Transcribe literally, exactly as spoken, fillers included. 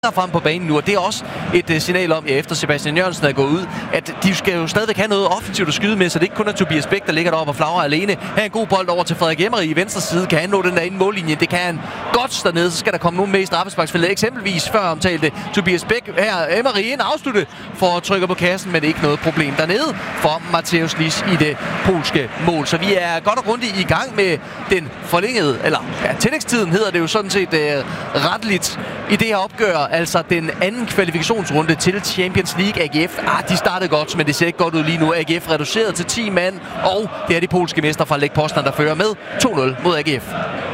frem på banen nu, og det er også et uh, signal om, ja, efter Sebastian Jørgensen er gået ud, at de skal jo stadigvæk have noget offensivt at skyde med, så det ikke kun er Tobias Bæk, der ligger deroppe og flagrer alene. Her er en god bold over til Frederik Emery i venstre side. Kan han nå den der inde mållinje? Det kan han godt dernede. Så skal der komme nogen med i straffesparksfeltet. Eksempelvis før omtalte Tobias Bæk. Her Emery ind afslutte for at trykke på kassen, men det er ikke noget problem dernede for Mateusz Lis i det polske mål. Så vi er godt og grundigt i gang med den forlængede, eller ja, tillægstiden hedder det jo sådan set uh, retteligt i det her opgør. Altså den anden kvalifikationsrunde til Champions League. A G F, ah, de startede godt, men det ser ikke godt ud lige nu. A G F reduceret til ti mand, og det er de polske mester fra Lech Poznan, der fører med to nul mod A G F.